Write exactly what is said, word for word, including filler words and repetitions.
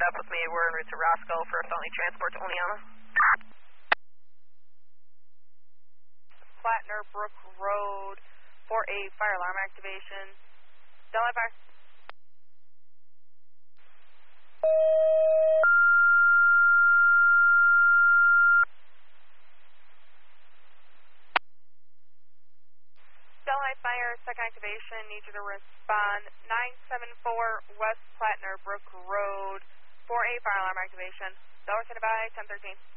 up with me. We're en route to Roscoe for a felony transport to Oneonta. Plattner Brook Road for a fire alarm activation. Delhi Fire. Delhi Fire, second activation, need you to respond nine seven four West Plattner Brook Road for a fire alarm activation. Delhi, by ten thirteen.